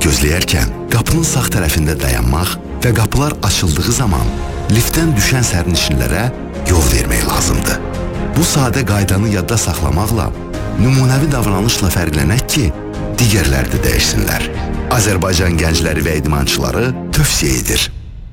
gözləyərkən qapının sağ tərəfində dayanmaq və qapılar açıldığı zaman liftdən düşən sərnişinlərə yol vermək lazımdır. Bu sadə qaydanı yadda saxlamaqla nümunəvi davranışla fərqlənək ki, digərləri də dəyişsinlər. Azərbaycan gəncləri və idmançıları tövsiyə edir.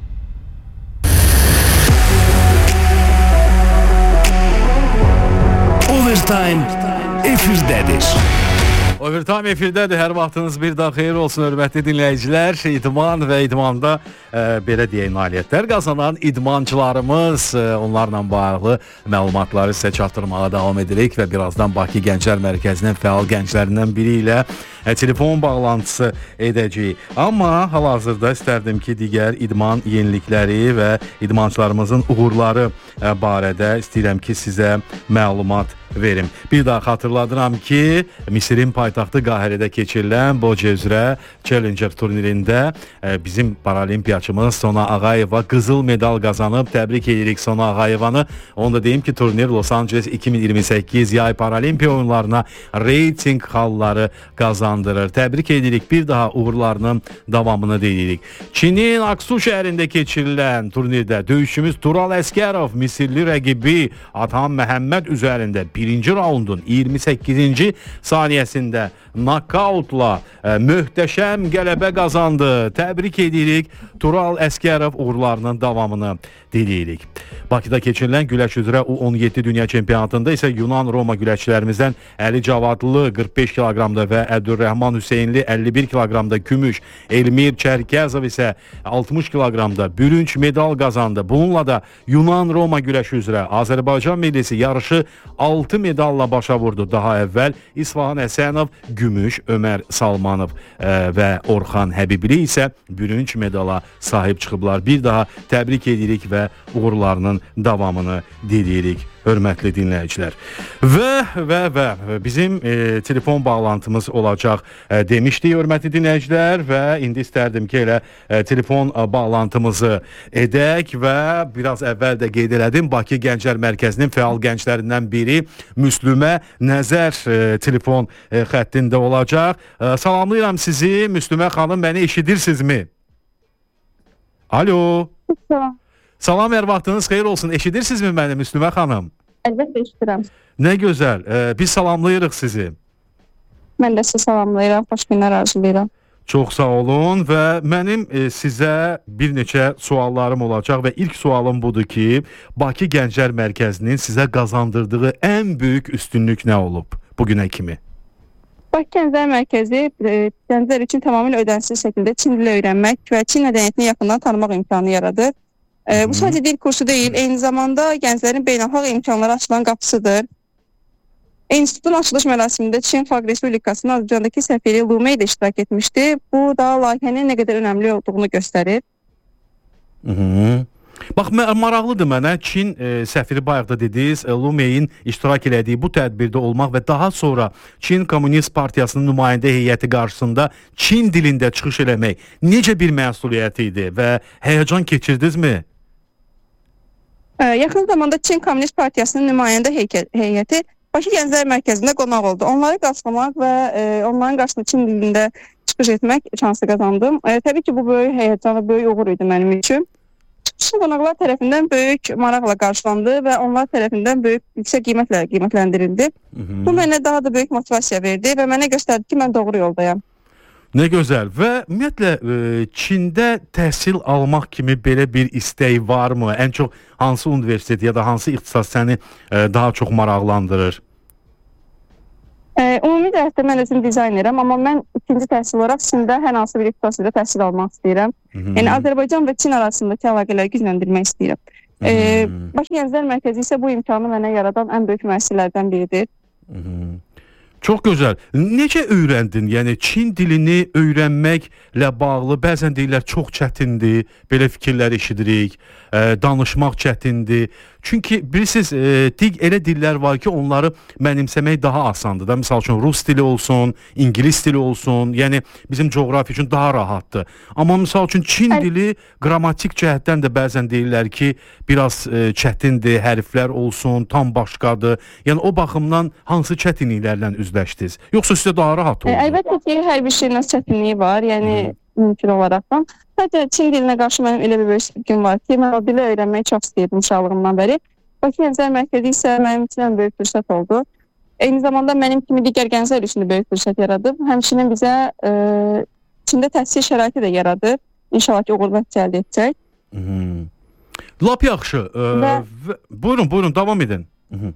Overtime efirdədir. Overtime efirdədir. Hər vaxtınız bir daha xeyir olsun, hörmətli dinləyicilər. İdman və idmanda belə deyək nailiyyətlər qazanan idmançılarımız, onlarla bağlı məlumatları sizə çatdırmağa davam edirik və birazdan Bakı Gənclər Mərkəzinin fəal gənclərindən biri ilə telefon bağlantısı edəcəyik. Amma hal-hazırda istərdim ki, digər idman yenilikləri və idmançılarımızın uğurları barədə istəyirəm ki, sizə məlumat verim. Bir daha xatırladıram ki, Misirin paytaxtı Qahirədə keçirilən Boce üzrə Challenger turnirində bizim paralimpiyaçımız Sona Ağayeva qızıl medal qazanıb. Təbrik edirik Sona Ağayevanı. Onu da deyim ki, turnir Los Angeles 2028 yay paralimpiya oyunlarına reyting xalları qazandırır. Təbrik edirik. Bir daha uğurlarının davamını deyirik. Çinin Aksu şəhərində keçirilən turnirdə döyüşçümüz Tural Əskərov Misirli rəqibi Adham Məhəmməd üzərində birinci raundun 28-ci saniyəsində nokautla möhtəşəm qələbə qazandı. Təbrik edirik. Tural Əskərov uğurlarının davamını deyirik. Bakıda keçirilən güləş üzrə U17 dünya çempionatında isə Yunan-Roma güləşçilərimizdən Əli Cavadlı 45 kiloqramda və Əbdülrəhman Hüseynli 51 kiloqramda gümüş, Elmir Çərkəzov isə 60 kiloqramda bürünc medal qazandı. Bununla da Yunan-Roma güləşi üzrə Azərbaycan millisi yarışı 6 medalla başa vurdu. Daha əvvəl İsfahan Həsənov gümüş, Ömər Salmanov və Orxan Həbibli isə bürünc medala sahib çıxıblar. Bir daha təbrik edirik və uğurlarının davamını deyirik, hörmətli dinləyicilər. Və bizim telefon bağlantımız olacaq demişdik, hörmətli dinləyicilər, və indi istərdim ki, elə telefon bağlantımızı edək və biraz əvvəl də qeyd elədim, Bakı Gənclər Mərkəzinin fəal gənclərindən biri Müslümə Nəzər telefon xəttində olacaq. Salamlayıram sizi, Müslümə xanım, məni eşidirsinizmi? Alo. Salam, hər vaxtınız xeyir olsun. Eşidirsinizmi məni, Müslümə xanım? Əlbəttə eşidirəm. Nə gözəl. Biz salamlayırıq sizi. Mən də sizi salamlayıram. Xoş günlər arzulayıram. Çox sağ olun və mənim sizə bir neçə suallarım olacaq və ilk sualım budur ki, Bakı Gənclər Mərkəzinin sizə qazandırdığı ən böyük üstünlük nə olub bugünə kimi? Bakı Gənclər Mərkəzi gənclər üçün tamamilə ödənsiz şəkildə Çin dili öyrənmək və Çin mədəniyyətini yaxından tanımaq imkanı yaradır. Bu sadəcə dil kursu deyil, eyni zamanda gənclərin beynəlxalq imkanlara açılan qapısıdır. İnstitutun açılış mərasimində Çin Xalq Respublikasının Azərbaycandakı səfiri Lu Mei də iştirak etmişdi. Bu da layihənin nə qədər önəmli olduğunu göstərir. Bax, maraqlıdır mənə, Çin səfiri bayaq da dediniz, Lu Mei'nin iştirak elədiyi bu tədbirdə olmaq və daha sonra Çin Komünist Partiyasının nümayəndə heyəti qarşısında Çin dilində çıxış eləmək necə bir məsuliyyət idi və həyəcan keçirdinizmi? Yaxın zamanda Çin Komünist Partiyasının nümayəndə heyəti Bakı Gənclər Mərkəzində qonaq oldu. Onları qarşılamaq və onların qarşısında Çin dilində çıxış etmək şansı qazandım. Təbii ki, bu böyük həyəcan və böyük uğur idi mənim üçün. Çıxışın qonaqlar tərəfindən böyük maraqla qarşılandı və onlar tərəfindən böyük yüksək qiymətlə qiymətləndirildi. Bu mənə daha da böyük motivasiya verdi və mənə göstərdi ki, mən doğru yoldayam. Nə gözəl. Və ümumiyyətlə Çində təhsil almaq kimi belə bir istək varmı? Ən çox hansı universitet ya da hansı ixtisas səni daha çox maraqlandırır? Ümumi cəhətdə mən özüm dizaynerəm, amma mən ikinci təhsil olaraq Çində hər hansı bir ixtisas üzrə təhsil almaq istəyirəm. Yəni Azərbaycan və Çin arasındakı əlaqələri gücləndirmək istəyirəm. Bakı Gənclər Mərkəzi isə bu imkanı mənə yaradan ən böyük müəssisələrdən biridir. Çox gözəl. Necə öyrəndin? Yəni Çin dilini öyrənməklə bağlı bəzən deyirlər çox çətindir, belə fikirlər eşidirik, danışmaq çətindir. Çünki bilirsiniz, elə dillər var ki, onları mənimsəmək daha asandır da. Misal üçün rus dili olsun, ingilis dili olsun, yəni bizim coğrafi üçün daha rahatdır. Amma misal üçün Çin dili qrammatik cəhətdən də bəzən deyirlər ki, biraz çətindir, hərflər olsun, tam başqadır. Yəni o baxımdan hansı çətinliklərlə üzləşdiniz? Yoxsa sizə daha rahat oldu? Əlbəttə ki, hər bir şeyin öz çətinliyi var, yəni mümkün olaraqdan. Sadəcə Çin dilinə qarşı mənim elə bir böyük sevgim var ki, mən o dili öyrənməyi çox istəyirdim uşaqlığımdan bəri. Bakı Gənclər Mərkəzi isə mənim üçün böyük fürsət oldu. Eyni zamanda mənim kimi digər gənclər üçün də böyük fürsət yaradıb. Həmçinin bizə Çində təhsil şəraiti də yaradır. İnşallah ki, uğurlu nəticə əldə edəcək. Lap yaxşı. Buyurun, davam edin.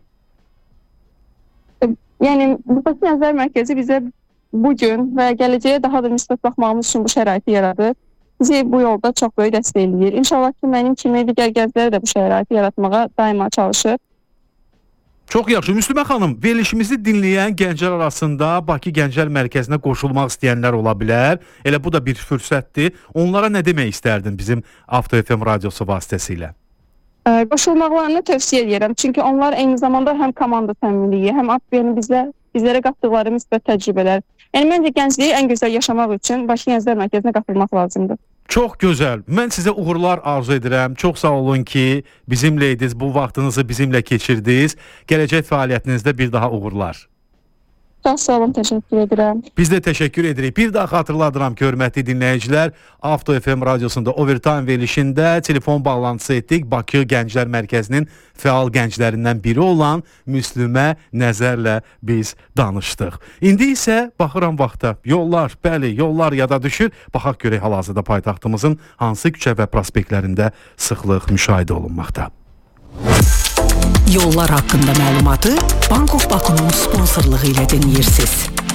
Yəni, Bakı Gənclər Mərkəzi bizə bugün və gələcəyə daha da nisbət baxmağımız üçün bu şəraiti yaradır. Bizi bu yolda çox böyük dəstək eləyir. İnşallah ki, mənim kimi digər gənclərə də bu şəraiti yaratmağa daima çalışır. Çox yaxşı. Müslümə xanım, verilişimizi dinləyən gənclər arasında Bakı Gənclər Mərkəzinə qoşulmaq istəyənlər ola bilər. Elə bu da bir fürsətdir. Onlara nə demək istərdin bizim Avto FM radiosu vasitəsilə? Qoşulmaqlarını tövsiyə edirəm. Çünki onlar eyni zamanda həm komanda təminliyi, həm bizlərə qatdıqları müsbət təcrübələr. Yəni, məncə gəncliyi ən gözəl yaşamaq üçün Bakı Gənclər Mərkəzinə qatılmaq lazımdır. Çox gözəl. Mən sizə uğurlar arzu edirəm. Çox sağ olun ki, bizimlə idiniz, bu vaxtınızı bizimlə keçirdiniz. Gələcək fəaliyyətinizdə bir daha uğurlar. Çox sağ olun, təşəkkür edirəm. Biz də təşəkkür edirik. Bir daha xatırladıram ki, hörmətli dinləyicilər, Avto FM radiosunda Overtime verilişində telefon bağlantısı etdik. Bakı Gənclər Mərkəzinin fəal gənclərindən biri olan Müslümə Nəzərlə biz danışdıq. İndi isə baxıram vaxta. Yollar yada düşür. Baxaq görək hal-hazırda paytaxtımızın hansı küçə və prospektlərində sıxlıq müşahidə olunmaqda. Yollar haqqında məlumatı Bank of Baku'nun sponsorluğu ilə dinləyirsiniz.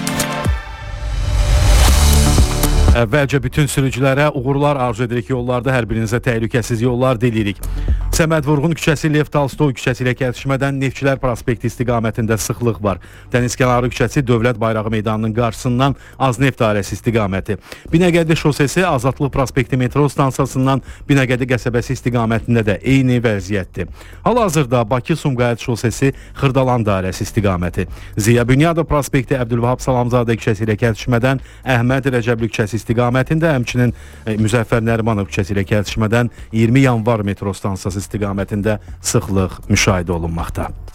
Əvvəlcə bütün sürücülərə uğurlar arzu edirik yollarda, hər birinizə təhlükəsiz yollar diləyirik. Səməd Vurğun küçəsi, Lev Tolstoy küçəsi ilə kəsişmədən Neftçilər prospekti istiqamətində sıxlıq var. Dənizkənarı küçəsi Dövlət Bayrağı meydanının qarşısından Azneft dairəsi istiqaməti. Binəqədi şosesi Azadlıq prospekti metro stansiyasından Binəqədi qəsəbəsi istiqamətində də eyni vəziyyətdir. Hal-hazırda Bakı-Sumqayıt şosesi Xırdalan dairəsi istiqaməti. Ziya Bünyadov prospekti Əbdülvahab Salamzadə küçəsi ilə kəsişmədən Əhməd Rəcəbli küçəsi istiqamətində, həmçinin Müzəffər Nərimanov küçəsi ilə kəsişmədən 20 yanvar metro stansiyası istiqamətində sıxlıq müşahidə olunmaqda.